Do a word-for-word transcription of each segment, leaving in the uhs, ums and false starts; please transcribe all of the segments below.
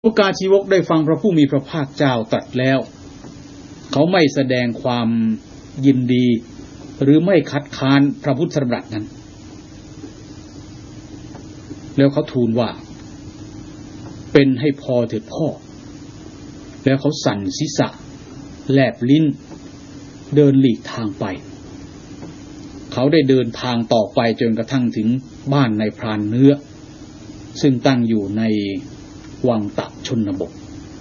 พระกาชีวกได้ฟังพระผู้มีพระภาคเจ้าตรัสแล้วเขาไม่แสดงความยินดีหรือไม่คัดค้านพระพุทธดำรัสนั้นแล้วเขาทูลว่าเป็นให้พอเถิดพ่อแล้วเขาสั่นศีรษะแลบลิ้นเดินหลีกทางไปเขาได้เดินทางต่อไปจนกระทั่งถึงบ้านนายพรานเนื้อซึ่งตั้งอยู่ในวังตะชนบท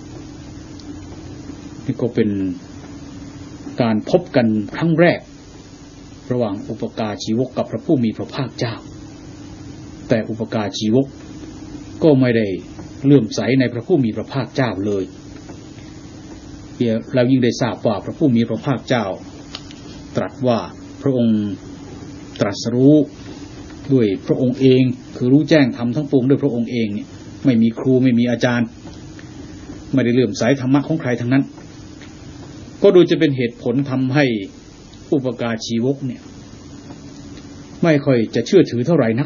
นี่ก็เป็นการพบกันครั้งแรกระหว่างอุปกาชีวกกับพระผู้มีพระภาคเจ้าแต่อุปกาชีวกก็ไม่ได้เลื่อมใสในพระผู้มีพระภาคเจ้าเลยเรายิ่งได้ทราบว่าพระผู้มีพระภาคเจ้าตรัสว่าพระองค์ตรัสรู้ด้วยพระองค์เองคือรู้แจ้งธรรมทั้งปวงด้วยพระองค์เองเนี่ยไม่มีครูไม่มีอาจารย์ไม่ได้เลื่อมใสธรรมะของใครทั้งนั้นก็ดูจะเป็นเหตุผลทำให้อุปกาชีวกเนี่ยไม่ค่อยจะเชื่อถือเท่าไหร่นัก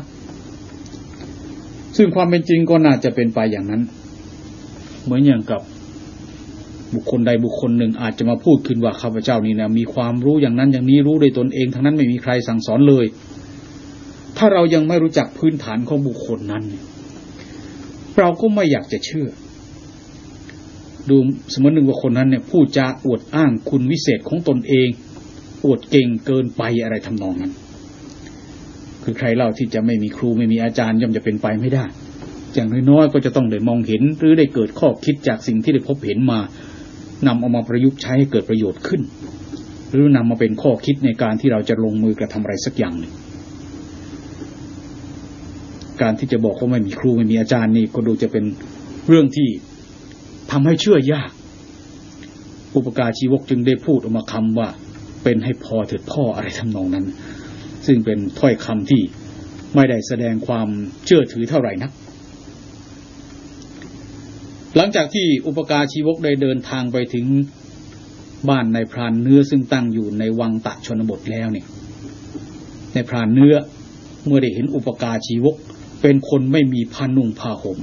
ซึ่งความเป็นจริงก็น่าจะเป็นไปอย่างนั้นเหมือนอย่างกับบุคคลใดบุคคลหนึ่งอาจจะมาพูดขึ้นว่าข้าพเจ้านี่นะมีความรู้อย่างนั้นอย่างนี้รู้ด้วยตนเองทั้งนั้นไม่มีใครสั่งสอนเลยถ้าเรายังไม่รู้จักพื้นฐานของบุคคลนั้นเราก็ไม่อยากจะเชื่อดูสมมติหนึ่งว่าคนนั้นเนี่ยพูดจาอวดอ้างคุณวิเศษของตนเองอวดเก่งเกินไปอะไรทำนองนั้นคือใครเล่าที่จะไม่มีครูไม่มีอาจารย์ย่อมจะเป็นไปไม่ได้อย่างน้อยๆก็จะต้องได้มองเห็นหรือได้เกิดข้อคิดจากสิ่งที่ได้พบเห็นมานำเอามาประยุกต์ใช้ให้เกิดประโยชน์ขึ้นหรือนำมาเป็นข้อคิดในการที่เราจะลงมือกระทำอะไรสักอย่างหนึ่งการที่จะบอกว่าไม่มีครูไม่มีอาจารย์นี่ก็ดูจะเป็นเรื่องที่ทำให้เชื่อยากอุปกาชีวกจึงได้พูดออกมาคำว่าเป็นให้พอเถิดพ่ออะไรทำนองนั้นซึ่งเป็นถ้อยคำที่ไม่ได้แสดงความเชื่อถือเท่าไหร่นักหลังจากที่อุปกาชีวกได้เดินทางไปถึงบ้านนายพรานเนื้อซึ่งตั้งอยู่ในวังตะชนบทแล้วเนี่ยนายพรานเนื้อเมื่อได้เห็นอุปกาชีวกเป็นคนไม่มีผ้านุ่งผ้าห่ม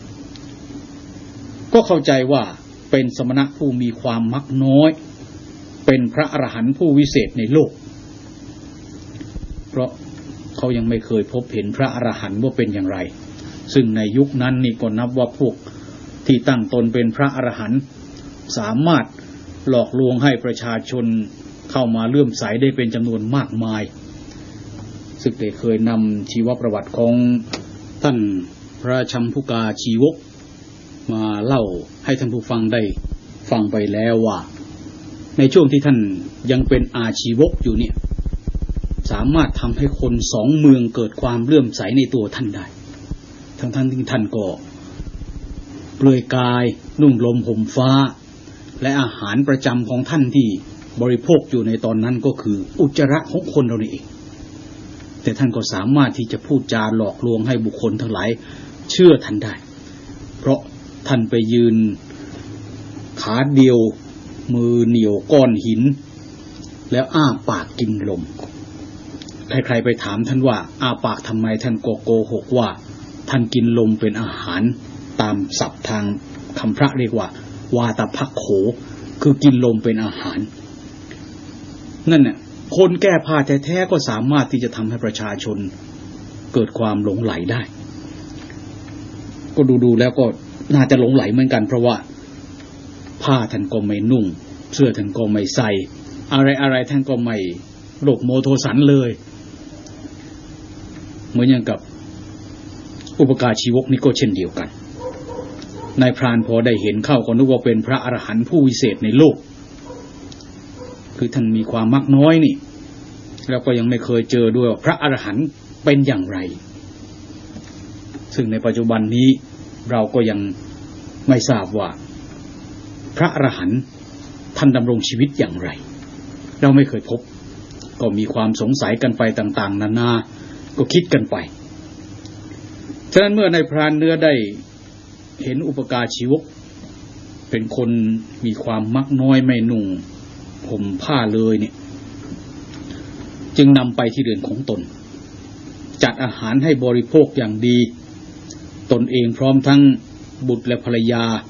ก็เข้าใจว่าเป็นสมณะผู้มีความมักน้อยเป็นพระอรหันต์ผู้วิเศษในโลกเพราะเขายังไม่เคยพบเห็นพระอรหันต์ว่าเป็นอย่างไรซึ่งในยุคนั้นนี่ก็นับว่าพวกที่ตั้งตนเป็นพระอรหันต์สามารถหลอกลวงให้ประชาชนเข้ามาเลื่อมใสได้เป็นจำนวนมากมายซึ่งได้เคยนำชีวประวัติของท่านพระชัมพุกาชีวกมาเล่าให้ท่านผู้ฟังได้ฟังไปแล้วว่าในช่วงที่ท่านยังเป็นอาชีวกอยู่เนี่ยสามารถทำให้คนสองเมืองเกิดความเลื่อมใสในตัวท่านได้ทั้งท่านที่ท่านก็เปลือยกายนุ่งลมห่มฟ้าและอาหารประจำของท่านที่บริโภคอยู่ในตอนนั้นก็คืออุจจาระของคนเรานี่เองแต่ท่านก็สามารถที่จะพูดจาหลอกลวงให้บุคคลทั้งหลายเชื่อท่านได้เพราะท่านไปยืนขาเดียวมือเหนี่ยวก้อนหินแล้วอ้าปากกินลมใครๆไปถามท่านว่าอ้าปากทำไมท่านก็โกหกว่าท่านกินลมเป็นอาหารตามศัพท์ทางคำพระเรียกว่าวาตภัคโขคือกินลมเป็นอาหารนั่นน่ะคนแก้ผ้าแท้ๆก็สามารถที่จะทำให้ประชาชนเกิดความหลงไหลได้ก็ดูๆแล้วก็น่าจะหลงไหลเหมือนกันเพราะว่าผ้าท่านก็ไม่นุ่งเสื้อท่านก็ไม่ใส่อะไรๆท่านก็ไม่โลภโมโทสันเลยเหมือนอย่างกับอุปกาชีวกนี่ก็เช่นเดียวกันนายพรานพอได้เห็นเข้าก็นึกว่าเป็นพระอรหันต์ผู้วิเศษในโลกคือท่านมีความมักน้อยนี่แล้วก็ยังไม่เคยเจอด้วยว่าพระอรหันต์เป็นอย่างไรซึ่งในปัจจุบันนี้เราก็ยังไม่ทราบว่าพระอรหันต์ท่านดำรงชีวิตอย่างไรเราไม่เคยพบก็มีความสงสัยกันไปต่างๆนานาก็คิดกันไปฉะนั้นเมื่อนายพรานเนื้อได้เห็นอุปกาชีวกเป็นคนมีความมักน้อยไม่นุ่งห่มผ้าเลยเนี่ยจึงนำไปที่เรือนของตนจัดอาหารให้บริโภคอย่างดีตนเองพร้อมทั้งบุตรและภรรยา